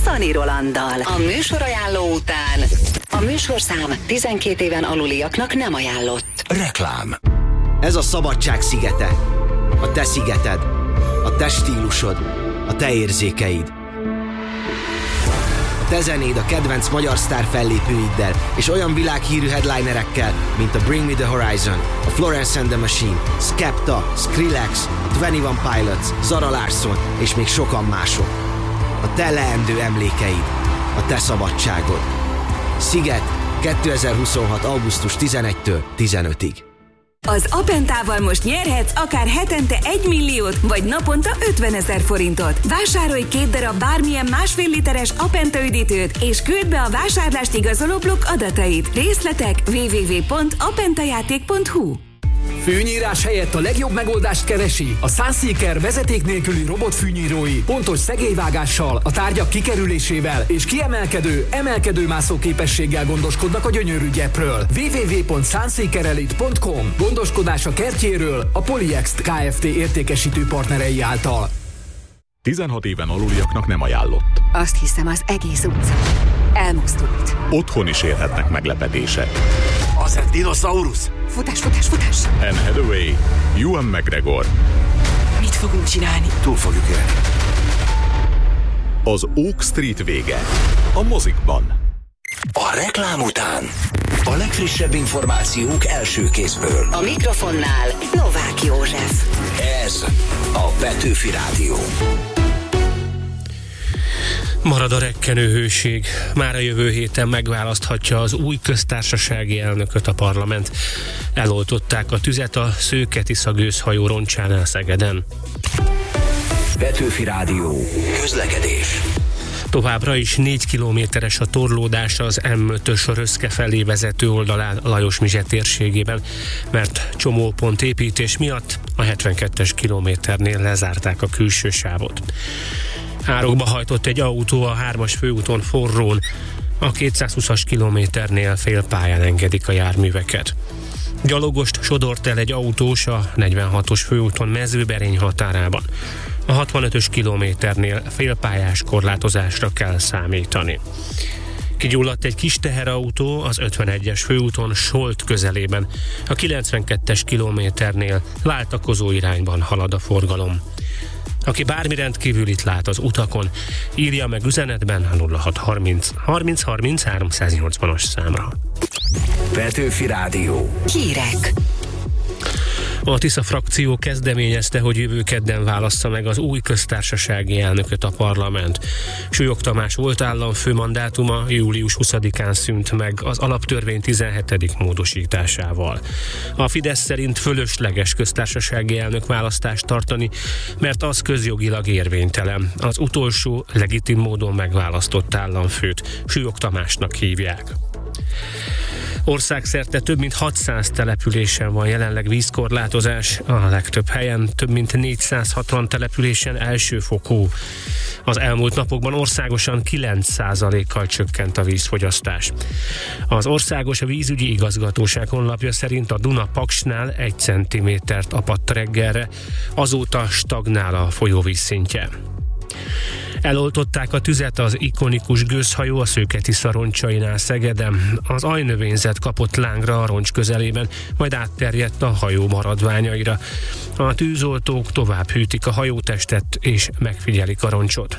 Szani Rolanddal. A műsorajánló után a műsorszám 12 éven aluliaknak nem ajánlott. Reklám. Ez a szabadság szigete. A te szigeted. A te stílusod. A te érzékeid. A te zenéd a kedvenc magyar sztár fellépőiddel és olyan világhírű headlinerekkel, mint a Bring Me The Horizon, a Florence and the Machine, Skepta, Skrillex, a 21 Pilots, Zara Larsson és még sokan mások. A te leendő emlékeid. A te szabadságod. Sziget 2026. augusztus 11-től 15-ig. Az Apentával most nyerhetsz akár hetente 1 milliót, vagy naponta 50 000 forintot. Vásárolj 2 darab bármilyen 1,5 literes Apenta üdítőt, és küld be a vásárlást igazoló blokk adatait. Részletek www.apentajáték.hu. Fűnyírás helyett a legjobb megoldást keresi? A Sunseeker vezeték nélküli robotfűnyírói pontos szegélyvágással, a tárgyak kikerülésével és kiemelkedő, emelkedőmászó képességgel gondoskodnak a gyönyörű gyepről. www.sunseekerelite.com. Gondoskodás a kertjéről a Polyext Kft. Értékesítő partnerei által. 16 éven aluliaknak nem ajánlott. Azt hiszem, az egész utca elmozdult. Otthon is érhetnek meglepetések. Az egy dinoszaurusz? Futás, futás, futás! Anne Hathaway, Ewan McGregor. Mit fogunk csinálni? Túl fogjuk élni. Az Oak Street vége. A mozikban. A reklám után a legfrissebb információk első kézből. A mikrofonnál Novák József. Ez a Petőfi Rádió. Marad a rekkenő hőség. Már a jövő héten megválaszthatja az új köztársasági elnököt a parlament. Eloltották a tüzet a Szőke-Tisza gőzhajó roncsánál Szegeden. Petőfi Rádió. Közlekedés. Továbbra is 4 kilométeres a torlódás az M5-ös Röszke felé vezető oldalán Lajos-Mizse térségében, mert csomópont építés miatt a 72-es kilométernél lezárták a külső sávot. Árokba hajtott egy autó a 3-as főúton forrón, a 220-as kilométernél félpályán engedik a járműveket. Gyalogost sodort el egy autós a 46-os főúton Mezőberény határában. A 65-ös kilométernél félpályás korlátozásra kell számítani. Kigyulladt egy kis teherautó az 51-es főúton Solt közelében. A 92-es kilométernél váltakozó irányban halad a forgalom. Aki bármi rendkívülit lát az utakon, írja meg üzenetben a 0630 30 30 380-as számra. Petőfi Rádió. Hírek. A Tisza frakció kezdeményezte, hogy jövő kedden válassza meg az új köztársasági elnököt a parlament. Súlyog Tamás volt államfő mandátuma július 20-án szűnt meg az alaptörvény 17. módosításával. A Fidesz szerint fölösleges köztársasági elnök választást tartani, mert az közjogilag érvénytelen. Az utolsó legitim módon megválasztott államfőt Súlyog Tamásnak hívják. Országszerte több mint 600 településen van jelenleg vízkorlátozás, a legtöbb helyen több mint 460 településen elsőfokú. Az elmúlt napokban országosan 9%-kal csökkent a vízfogyasztás. Az Országos Vízügyi Igazgatóság honlapja szerint a Duna-Paksnál 1 centimétert apadt reggelre, azóta stagnál a folyóvíz szintje. Eloltották a tüzet az ikonikus gőzhajó a Szőke-Tisza roncsainál Szegeden. Az ajnövényzet kapott lángra a roncs közelében, majd átterjedt a hajó maradványaira. A tűzoltók tovább hűtik a hajótestet és megfigyelik a roncsot.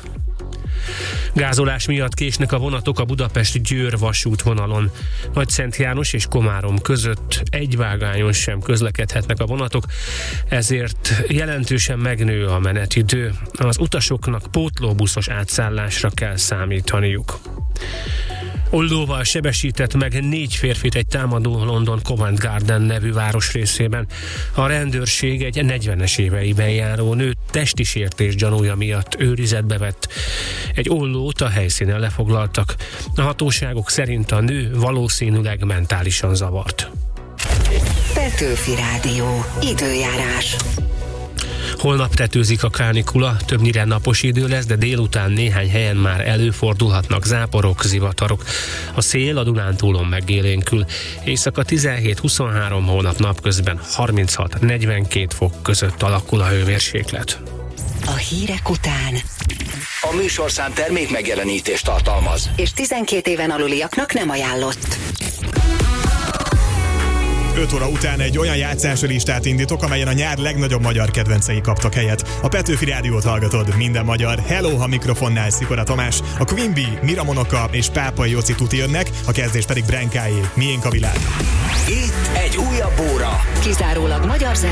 Gázolás miatt késnek a vonatok a Budapest-Győr vasútvonalon. Nagyszent János és Komárom között egy vágányon sem közlekedhetnek a vonatok, ezért jelentősen megnő a menetidő. Az utasoknak pótlóbuszos átszállásra kell számítaniuk. Ollóval sebesített meg 4 férfit egy támadó London Covent Garden nevű városrészében. A rendőrség egy 40-es éveiben járó nőt testi sértés gyanúja miatt őrizetbe vett. Egy ollót a helyszínen lefoglaltak. A hatóságok szerint a nő valószínűleg mentálisan zavart. Petőfi Rádió. Időjárás. Holnap tetőzik a kánikula, többnyire napos idő lesz, de délután néhány helyen már előfordulhatnak záporok, zivatarok. A szél a Dunántúlon megélénkül. Éjszaka 17-23, hónap napközben 36-42 fok között alakul a hőmérséklet. A hírek után. A műsorszám termék megjelenítést tartalmaz. És 12 éven aluliaknak nem ajánlott. 5 óra után egy olyan játszási listát indítok, amelyen a nyár legnagyobb magyar kedvencei kaptak helyet. A Petőfi Rádiót hallgatod, minden magyar. Hello, ha mikrofonnál Szikora Tamás, a Queen Bee, Mira Monoka és Pápai Jóci tuti jönnek, a kezdés pedig Brenkáé. Miénk a világ. Itt egy újabb óra. Kizárólag magyar zene